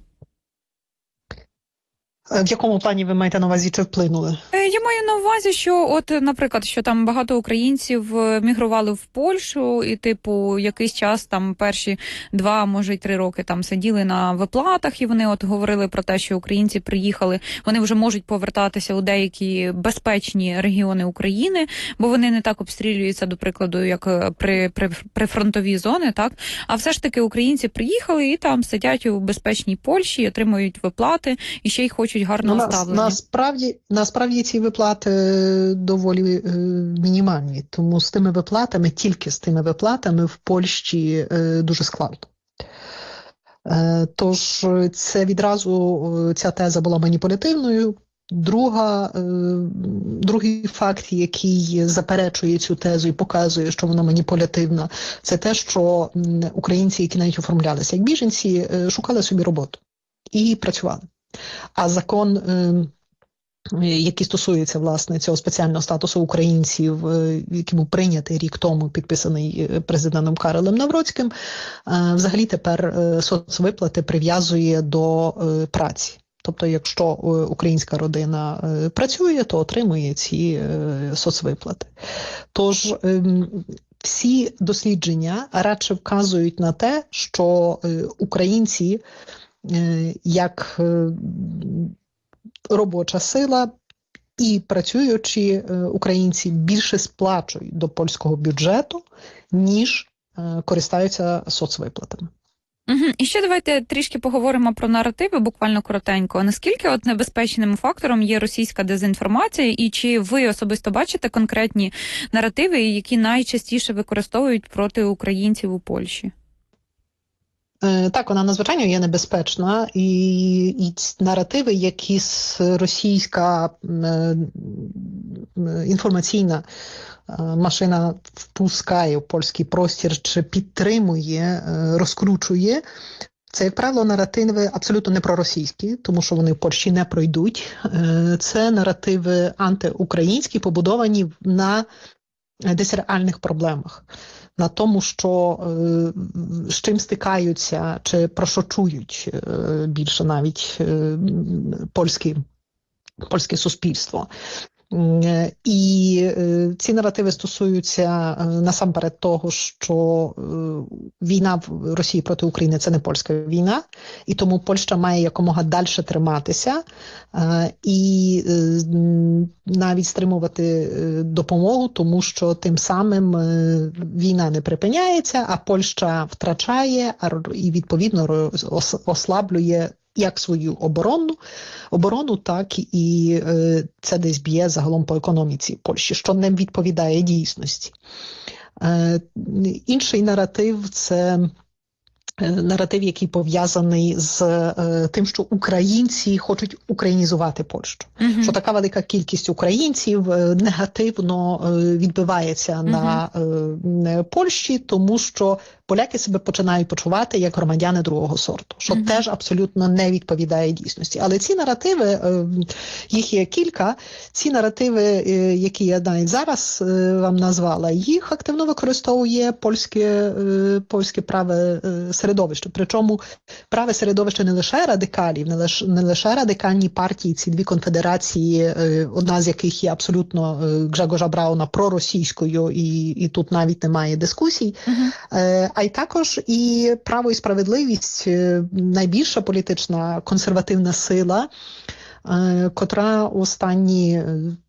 В якому плані ви маєте на увазі, чи вплинули? Я маю на увазі, що от, наприклад, що там багато українців мігрували в Польщу і, типу, якийсь час, там, перші два, може, й три роки там сиділи на виплатах, і вони от говорили про те, що українці приїхали, вони вже можуть повертатися у деякі безпечні регіони України, бо вони не так обстрілюються, до прикладу, як при, при, при фронтові зони, так? А все ж таки українці приїхали і там сидять у безпечній Польщі, отримують виплати, і ще й хочуть гарного ну, ставлення. Насправді, насправді ці виплати доволі е, мінімальні, тому з тими виплатами, тільки з тими виплатами в Польщі е, дуже складно. Е, тож це відразу, ця теза була маніпулятивною. Друга, е, другий факт, який заперечує цю тезу і показує, що вона маніпулятивна, це те, що українці, які навіть оформлялися як біженці, е, шукали собі роботу і працювали. А закон, який стосується, власне, цього спеціального статусу українців, який був прийнятий рік тому, підписаний президентом Каролем Навроцьким, взагалі тепер соцвиплати прив'язує до праці. Тобто, якщо українська родина працює, то отримує ці соцвиплати. Тож, всі дослідження радше вказують на те, що українці як робоча сила і працюючі українці більше сплачують до польського бюджету, ніж користаються соцвиплатами. Угу. І ще давайте трішки поговоримо про наративи, буквально коротенько. Наскільки от небезпечним фактором є російська дезінформація, і чи ви особисто бачите конкретні наративи, які найчастіше використовують проти українців у Польщі? Так, вона надзвичайно є небезпечна, і, і наративи, які російська е, інформаційна машина впускає в польський простір чи підтримує, е, розкручує, це, як правило, наративи абсолютно не проросійські, тому що вони в Польщі не пройдуть. Е, це наративи антиукраїнські, побудовані на десь реальних проблемах. На тому, що е, з чим стикаються, чи про що чують е, більше навіть е, польські, польське суспільство. Е, і е, ці наративи стосуються е, насамперед того, що е, війна в Росії проти України – це не польська війна, і тому Польща має якомога далі триматися е, і е, навіть стримувати допомогу, тому що тим самим е, війна не припиняється, а Польща втрачає і відповідно ослаблює як свою оборону, оборону, так і е, це десь б'є загалом по економіці Польщі, що не відповідає дійсності. Е, інший наратив – це наратив, який пов'язаний з е, тим, що українці хочуть українізувати Польщу. Uh-huh. Що така велика кількість українців е, негативно е, відбивається uh-huh. на е, Польщі, тому що поляки себе починають почувати як громадяни другого сорту, що uh-huh. теж абсолютно не відповідає дійсності. Але ці наративи, е, їх є кілька, ці наративи, е, які я навіть зараз е, вам назвала, їх активно використовує польське, е, польське праве е, середовище. Причому праве середовище не лише радикалів, не лише, не лише радикальні партії, ці дві конфедерації, е, одна з яких є абсолютно е, Гжегорза Брауна проросійською, і, і тут навіть немає дискусій, uh-huh. е, а й також і право і справедливість, е, найбільша політична консервативна сила, е, котра останні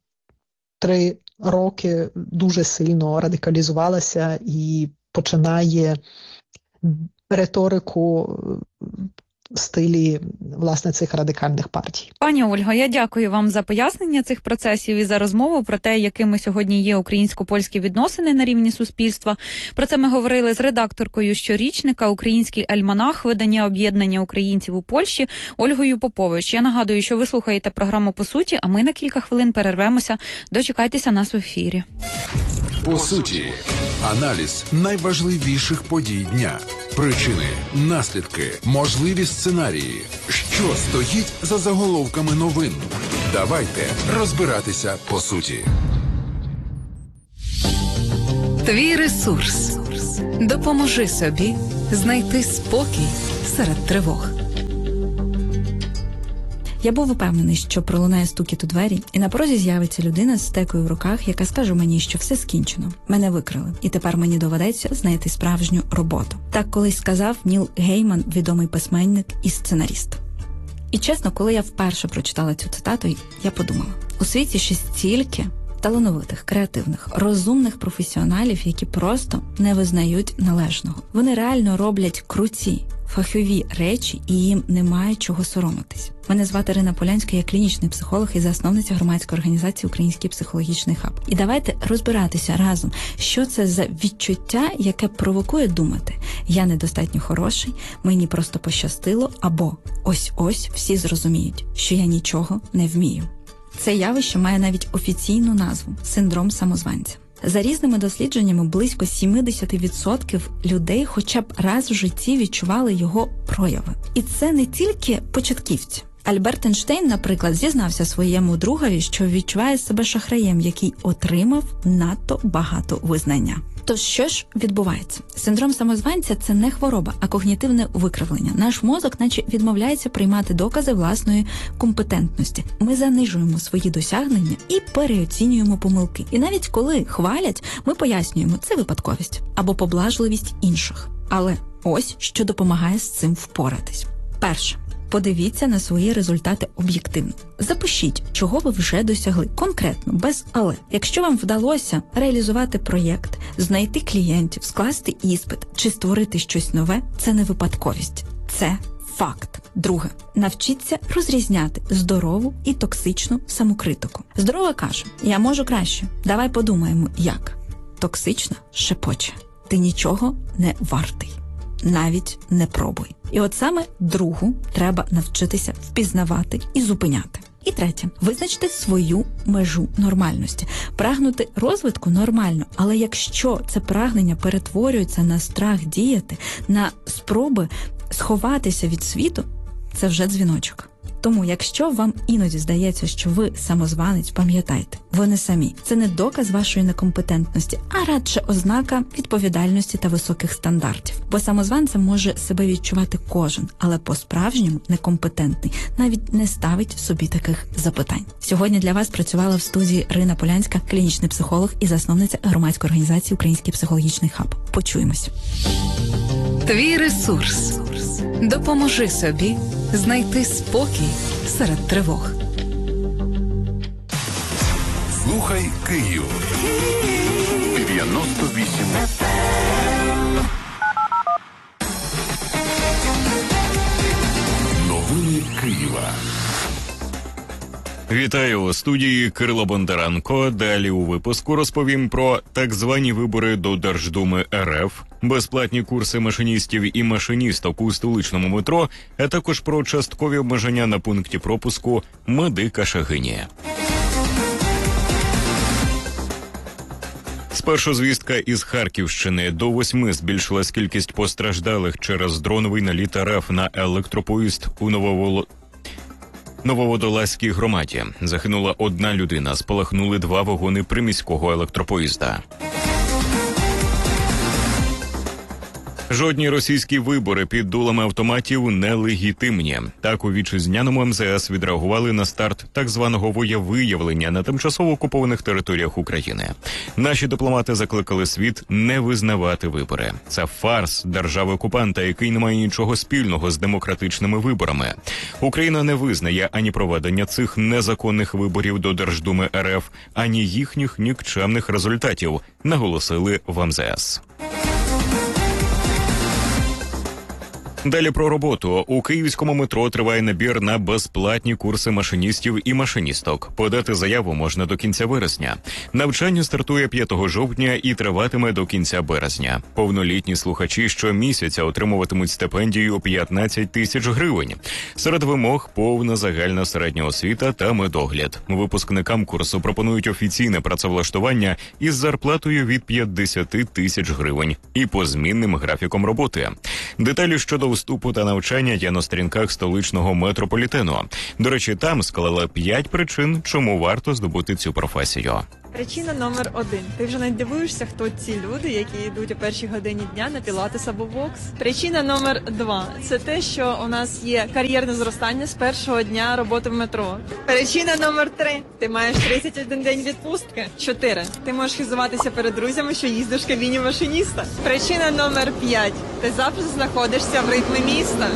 три роки дуже сильно радикалізувалася і починає риторику в стилі власне цих радикальних партій. Пані Ольго, я дякую вам за пояснення цих процесів і за розмову про те, якими сьогодні є українсько-польські відносини на рівні суспільства. Про це ми говорили з редакторкою щорічника «Український альманах» видання об'єднання українців у Польщі Ольгою Попович. Я нагадую, що ви слухаєте програму «По суті», а ми на кілька хвилин перервемося. Дочекайтеся нас в ефірі. По суті, аналіз найважливіших подій дня. Причини, наслідки, можливі сценарії. Що стоїть за заголовками новин? Давайте розбиратися по суті. Твій ресурс. Допоможи собі знайти спокій серед тривог. Я був упевнений, що пролунає стукіт у двері, і на порозі з'явиться людина з стекою в руках, яка скаже мені, що все скінчено. Мене викрили, і тепер мені доведеться знайти справжню роботу. Так колись сказав Ніл Гейман, відомий письменник і сценаріст. І чесно, коли я вперше прочитала цю цитату, я подумала, у світі ще стільки талановитих, креативних, розумних професіоналів, які просто не визнають належного. Вони реально роблять круті, фахові речі, і їм немає чого соромитись. Мене звати Ірина Полянська, я клінічний психолог і засновниця громадської організації «Український психологічний хаб». І давайте розбиратися разом, що це за відчуття, яке провокує думати «я недостатньо хороший», «мені просто пощастило» або «ось-ось всі зрозуміють, що я нічого не вмію». Це явище має навіть офіційну назву – синдром самозванця. За різними дослідженнями, близько сімдесят відсотків людей хоча б раз в житті відчували його прояви. І це не тільки початківці. Альберт Ейнштейн, наприклад, зізнався своєму другові, що відчуває себе шахраєм, який отримав надто багато визнання. Тож що ж відбувається? Синдром самозванця – це не хвороба, а когнітивне викривлення. Наш мозок наче відмовляється приймати докази власної компетентності. Ми занижуємо свої досягнення і переоцінюємо помилки. І навіть коли хвалять, ми пояснюємо – це випадковість або поблажливість інших. Але ось що допомагає з цим впоратись. Перше. Подивіться на свої результати об'єктивно. Запишіть, чого ви вже досягли, конкретно, без «але». Якщо вам вдалося реалізувати проєкт, знайти клієнтів, скласти іспит чи створити щось нове, це не випадковість. Це факт. Друге. Навчіться розрізняти здорову і токсичну самокритику. Здорова каже «я можу краще, давай подумаємо, як». Токсична шепоче «ти нічого не вартий». Навіть не пробуй. І от саме другу треба навчитися впізнавати і зупиняти. І третє. Визначте свою межу нормальності. Прагнути розвитку нормально, але якщо це прагнення перетворюється на страх діяти, на спроби сховатися від світу, це вже дзвіночок. Тому, якщо вам іноді здається, що ви самозванець, пам'ятайте, ви не самі. Це не доказ вашої некомпетентності, а радше ознака відповідальності та високих стандартів. Бо самозванцем може себе відчувати кожен, але по-справжньому некомпетентний навіть не ставить собі таких запитань. Сьогодні для вас працювала в студії Ірина Полянська, клінічний психолог і засновниця громадської організації «Український психологічний хаб». Почуємося. Твій ресурс. Допоможи собі знайти спокій серед тривог. Слухай Київ. дев'яносто вісім. Новини Києва. Вітаю у студії Кирило Бондаренко. Далі у випуску розповім про так звані вибори до Держдуми РФ, безплатні курси машиністів і машиністок у столичному метро, а також про часткові обмеження на пункті пропуску Медика Шагині. Спершу звістка із Харківщини. До восьми збільшилась кількість постраждалих через дроновий наліт РФ на електропоїзд у Нововоло... Нововодолазькій громаді. Загинула одна людина, спалахнули два вагони приміського електропоїзда. Жодні російські вибори під дулами автоматів нелегітимні. Так у вітчизняному ем ze ес відреагували на старт так званого воєвиявлення на тимчасово окупованих територіях України. Наші дипломати закликали світ не визнавати вибори. Це фарс держави-окупанта, який не має нічого спільного з демократичними виборами. Україна не визнає ані проведення цих незаконних виборів до Держдуми РФ, ані їхніх нікчемних результатів, наголосили в ем ze ес. Далі про роботу. У київському метро триває набір на безплатні курси машиністів і машиністок. Подати заяву можна до кінця вересня. Навчання стартує п'ятого жовтня і триватиме до кінця березня. Повнолітні слухачі щомісяця отримуватимуть стипендію п'ятнадцять тисяч гривень. Серед вимог – повна загальна середня освіта та медогляд. Випускникам курсу пропонують офіційне працевлаштування із зарплатою від п'ятдесят тисяч гривень і позмінним графіком роботи. Деталі щодо вступу та навчання є на сторінках столичного метрополітену. До речі, там склали п'ять причин, чому варто здобути цю професію. Причина номер один. Ти вже не дивуєшся, хто ці люди, які йдуть о першій годині дня на пілатес або бокс. Причина номер два. Це те, що у нас є кар'єрне зростання з першого дня роботи в метро. Причина номер три. Ти маєш тридцять один день відпустки. Чотири. Ти можеш хизуватися перед друзями, що їздиш в кабіні машиніста. Причина номер п'ять. Ти завжди знаходишся в ритмі міста.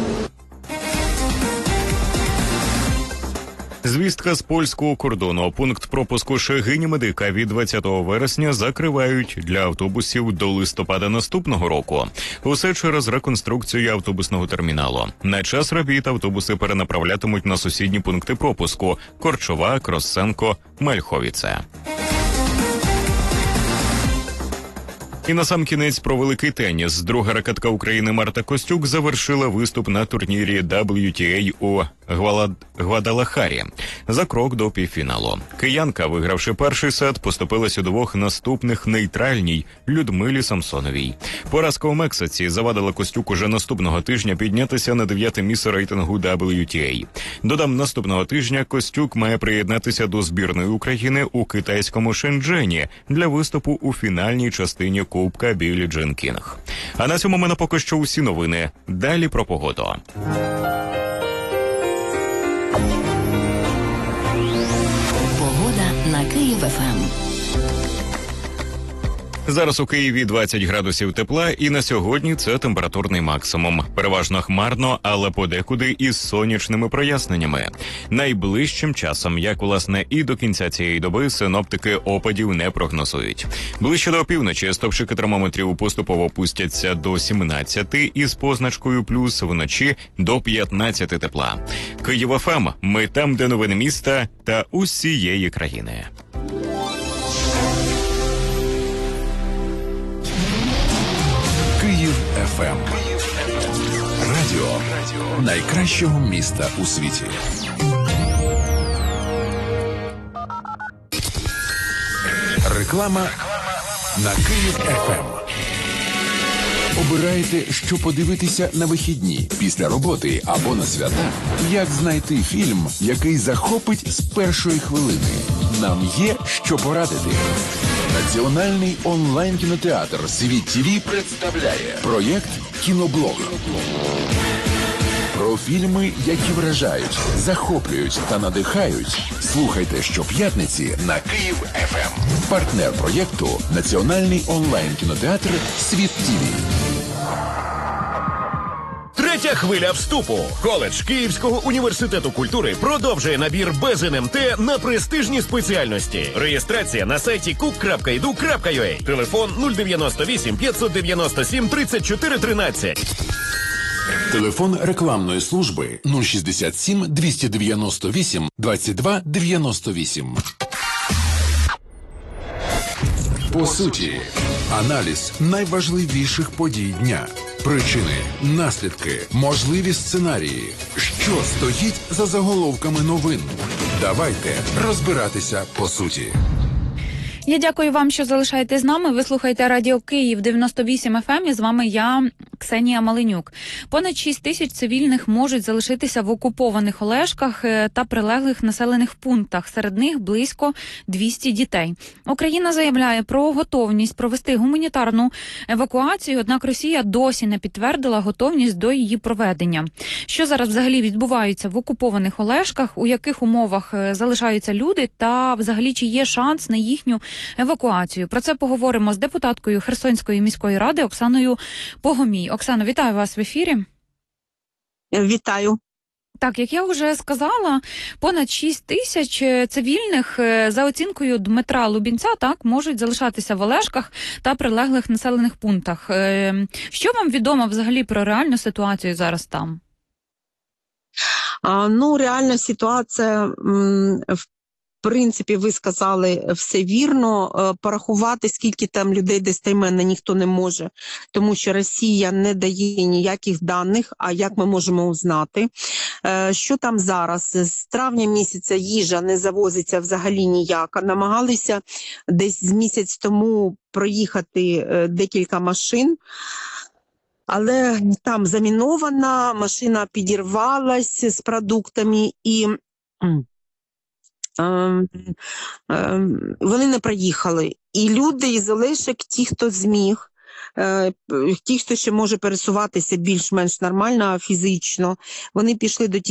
Звістка з польського кордону. Пункт пропуску Шегині-Медика від двадцятого вересня закривають для автобусів до листопада наступного року. Усе через реконструкцію автобусного терміналу. На час робіт автобуси перенаправлятимуть на сусідні пункти пропуску – Корчова, Кросенко, Мельховіце. І насамкінець про великий теніс. Друга ракетка України Марта Костюк завершила виступ на турнірі дабл ю ті ей у Гвалад... Гвадалахарі за крок до півфіналу. Киянка, вигравши перший сет, поступилась у двох наступних нейтральній Людмилі Самсоновій. Поразка у Мексиці завадила Костюк уже наступного тижня піднятися на дев'яте місце рейтингу дабл ю ті ей. Додам, наступного тижня Костюк має приєднатися до збірної України у китайському Шенджені для виступу у фінальній частині Кубка Біллі Джин Кінг. А на цьому в мене поки що усі новини. Далі про погоду. Погода на Київ-ФМ. Зараз у Києві двадцять градусів тепла, і на сьогодні це температурний максимум. Переважно хмарно, але подекуди із сонячними проясненнями. Найближчим часом, як власне і до кінця цієї доби, синоптики опадів не прогнозують. Ближче до опівночі стовпчики термометрів поступово опустяться до сімнадцяти із позначкою плюс, вночі до п'ятнадцяти тепла. Київ-ФМ. Ми там, де новини міста та усієї країни. Київ еф ем. Радіо найкращого міста у світі. Реклама на Київ еф ем. Обирайте, що подивитися на вихідні, після роботи або на свята. Як знайти фільм, який захопить з першої хвилини? Нам є що порадити. Національний онлайн-кінотеатр «Світ ТІВІ» представляє проєкт «Кіноблог». Про фільми, які вражають, захоплюють та надихають. Слухайте щоп'ятниці на Київ еф ем. Партнер проєкту – Національний онлайн-кінотеатр «Світ ТІВІ». Третя хвиля вступу. Коледж Київського університету культури продовжує набір без ен ем те на престижні спеціальності. Реєстрація на сайті кук крапка і ду крапка ю а. Телефон нуль дев'яносто вісім п'ятсот дев'яносто сім тридцять чотири тринадцять. Телефон рекламної служби нуль шістдесят сім двісті дев'яносто вісім двадцять два дев'яносто вісім. По суті, аналіз найважливіших подій дня. Причини, наслідки, можливі сценарії. Що стоїть за заголовками новин? Давайте розбиратися по суті. Я дякую вам, що залишаєтесь з нами. Ви слухаєте Радіо Київ дев'яносто вісім еф ем, і з вами я, Ксенія Маленюк. Понад шість тисяч цивільних можуть залишитися в окупованих Олешках та прилеглих населених пунктах. Серед них близько двісті дітей. Україна заявляє про готовність провести гуманітарну евакуацію, однак Росія досі не підтвердила готовність до її проведення. Що зараз взагалі відбувається в окупованих Олешках, у яких умовах залишаються люди та взагалі чи є шанс на їхню евакуацію? Про це поговоримо з депутаткою Херсонської міської ради Оксаною Погомій. Оксано, вітаю вас в ефірі. Вітаю. Так, як я вже сказала, понад шість тисяч цивільних, за оцінкою Дмитра Лубінця, так, можуть залишатися в Олешках та прилеглих населених пунктах. Що вам відомо взагалі про реальну ситуацію зараз там? А, ну, реальна ситуація, в принципі, ви сказали все вірно. Порахувати, скільки там людей достеменно ніхто не може, тому що Росія не дає ніяких даних, а як ми можемо узнати. Що там зараз? З травня місяця їжа не завозиться взагалі ніяка. Намагалися десь з місяць тому проїхати декілька машин, але там замінована, машина підірвалась з продуктами і е, е, вони не проїхали. І люди із Олешок, ті, хто зміг, е, ті, хто ще може пересуватися більш-менш нормально фізично, вони пішли до тих